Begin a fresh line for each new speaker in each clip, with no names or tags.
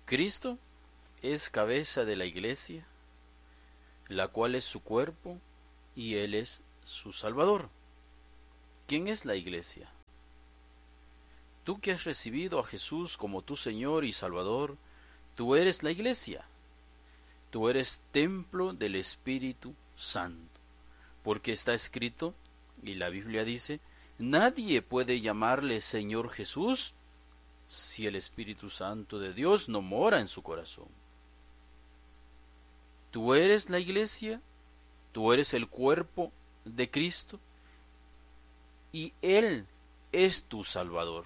Cristo es cabeza de la iglesia, la cual es su cuerpo, y Él es su Salvador. ¿Quién es la iglesia? Tú que has recibido a Jesús como tu Señor y Salvador, tú eres la iglesia. Tú eres templo del Espíritu Santo, porque está escrito, y la Biblia dice, nadie puede llamarle Señor Jesús si el Espíritu Santo de Dios no mora en su corazón. Tú eres la iglesia, tú eres el cuerpo de Cristo, y Él es tu Salvador.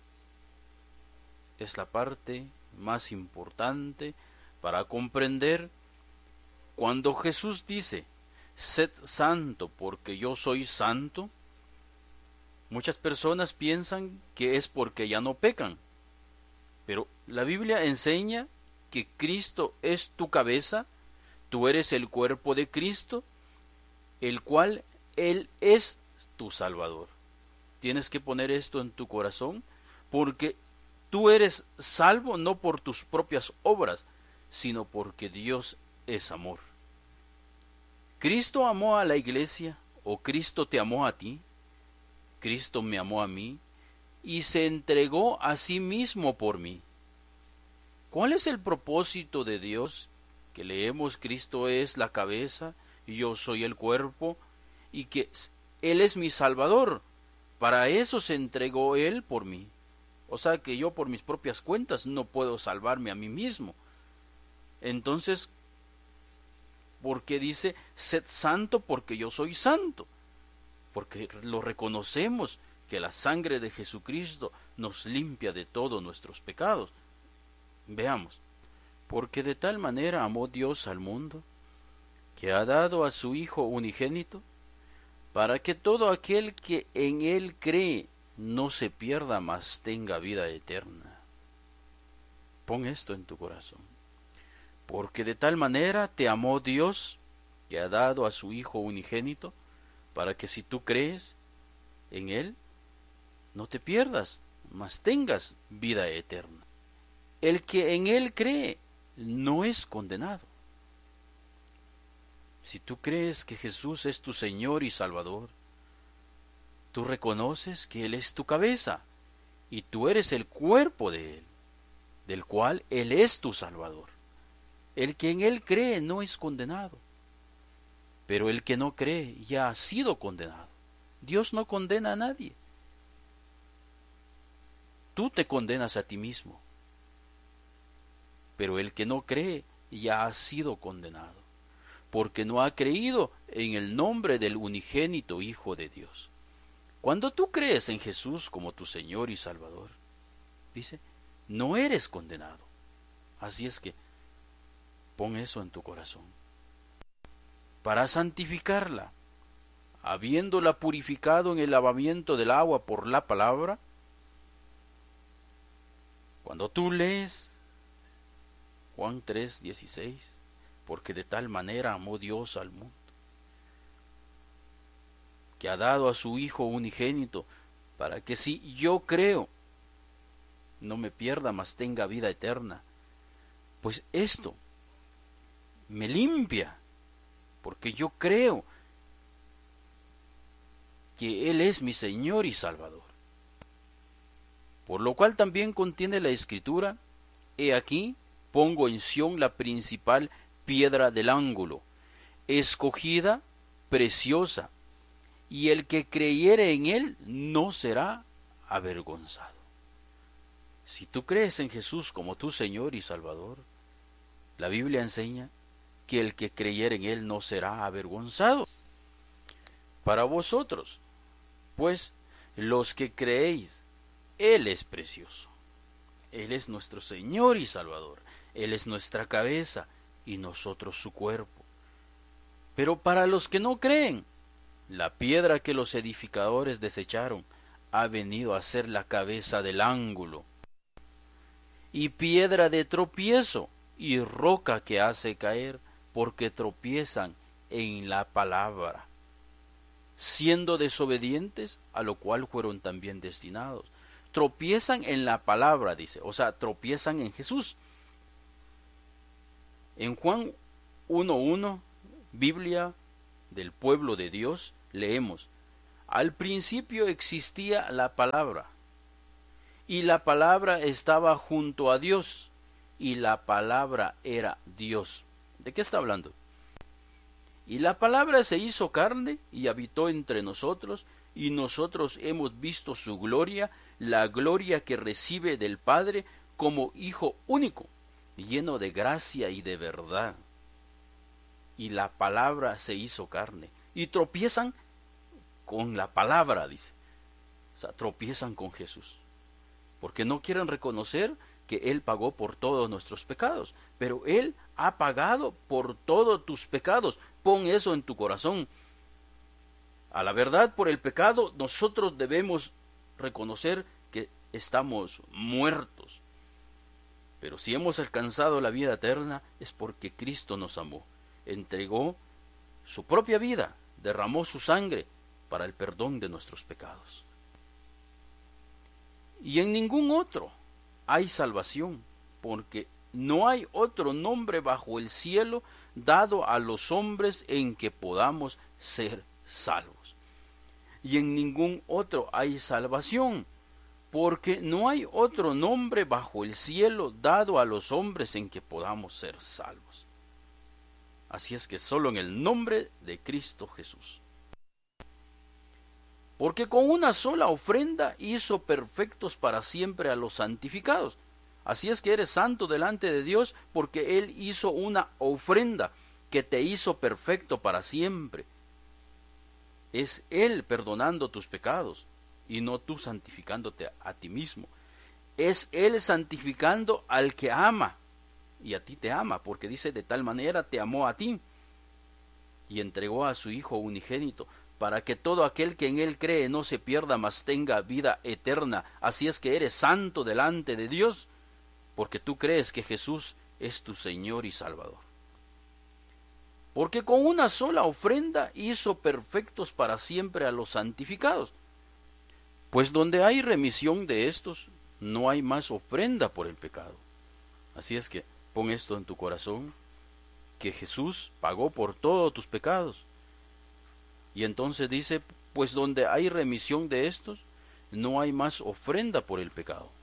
Es la parte más importante para comprender cuando Jesús dice, sed santo porque yo soy santo. Muchas personas piensan que es porque ya no pecan, pero la Biblia enseña que Cristo es tu cabeza, tú eres el cuerpo de Cristo, el cual Él es tu Salvador. Tienes que poner esto en tu corazón, porque tú eres salvo no por tus propias obras, sino porque Dios es amor. Cristo amó a la iglesia, o Cristo te amó a ti, Cristo me amó a mí, y se entregó a sí mismo por mí. ¿Cuál es el propósito de Dios? Que leemos, Cristo es la cabeza, y yo soy el cuerpo, y que Él es mi Salvador. Para eso se entregó Él por mí. O sea que yo por mis propias cuentas no puedo salvarme a mí mismo. Entonces, ¿por qué dice, sed santo porque yo soy santo? Porque lo reconocemos que la sangre de Jesucristo nos limpia de todos nuestros pecados. Veamos, porque de tal manera amó Dios al mundo, que ha dado a su Hijo unigénito, para que todo aquel que en Él cree no se pierda, mas tenga vida eterna. Pon esto en tu corazón. Porque de tal manera te amó Dios, que ha dado a su Hijo unigénito, para que si tú crees en Él, no te pierdas, mas tengas vida eterna. El que en Él cree no es condenado. Si tú crees que Jesús es tu Señor y Salvador, tú reconoces que Él es tu cabeza, y tú eres el cuerpo de Él, del cual Él es tu Salvador. El que en Él cree no es condenado, pero el que no cree ya ha sido condenado. Dios no condena a nadie. Tú te condenas a ti mismo, pero el que no cree ya ha sido condenado, porque no ha creído en el nombre del unigénito Hijo de Dios. Cuando tú crees en Jesús como tu Señor y Salvador, dice, no eres condenado. Así es que pon eso en tu corazón. Para santificarla, habiéndola purificado en el lavamiento del agua por la palabra, cuando tú lees Juan 3:16, porque de tal manera amó Dios al mundo, que ha dado a su Hijo unigénito, para que si yo creo, no me pierda, mas tenga vida eterna. Pues esto me limpia, porque yo creo que Él es mi Señor y Salvador. Por lo cual también contiene la Escritura, he aquí, pongo en Sión la principal piedra del ángulo, escogida, preciosa, y el que creyere en Él no será avergonzado. Si tú crees en Jesús como tu Señor y Salvador, la Biblia enseña que el que creyere en Él no será avergonzado. Para vosotros, pues, los que creéis, Él es precioso. Él es nuestro Señor y Salvador. Él es nuestra cabeza y nosotros su cuerpo. Pero para los que no creen, la piedra que los edificadores desecharon ha venido a ser la cabeza del ángulo, y piedra de tropiezo y roca que hace caer, porque tropiezan en la palabra, siendo desobedientes, a lo cual fueron también destinados. Tropiezan en la palabra, dice, o sea, tropiezan en Jesús, En Juan 1:1, Biblia del pueblo de Dios, leemos: al principio existía la palabra, y la palabra estaba junto a Dios, y la palabra era Dios. ¿De qué está hablando? Y la palabra se hizo carne y habitó entre nosotros, y nosotros hemos visto su gloria, la gloria que recibe del Padre como Hijo único, lleno de gracia y de verdad. Y la palabra se hizo carne. Y tropiezan con la palabra, dice. O sea, tropiezan con Jesús. Porque no quieren reconocer que Él pagó por todos nuestros pecados. Pero Él ha pagado por todos tus pecados. Pon eso en tu corazón. A la verdad, por el pecado, nosotros debemos reconocer que estamos muertos. Pero si hemos alcanzado la vida eterna, es porque Cristo nos amó. Entregó su propia vida, derramó su sangre para el perdón de nuestros pecados. Y en ningún otro hay salvación, porque no hay otro nombre bajo el cielo dado a los hombres en que podamos ser salvos. Y en ningún otro hay salvación, porque no hay otro nombre bajo el cielo dado a los hombres en que podamos ser salvos. Así es que solo en el nombre de Cristo Jesús. Porque con una sola ofrenda hizo perfectos para siempre a los santificados. Así es que eres santo delante de Dios, porque Él hizo una ofrenda que te hizo perfecto para siempre. Es Él perdonando tus pecados, y no tú santificándote a ti mismo. Es Él santificando al que ama, y a ti te ama, porque dice: de tal manera te amó a ti, y entregó a su Hijo unigénito, para que todo aquel que en Él cree no se pierda, mas tenga vida eterna. Así es que eres santo delante de Dios, porque tú crees que Jesús es tu Señor y Salvador. Porque con una sola ofrenda hizo perfectos para siempre a los santificados. Pues donde hay remisión de estos, no hay más ofrenda por el pecado. Así es que pon esto en tu corazón, que Jesús pagó por todos tus pecados. Y entonces dice: pues donde hay remisión de estos, no hay más ofrenda por el pecado.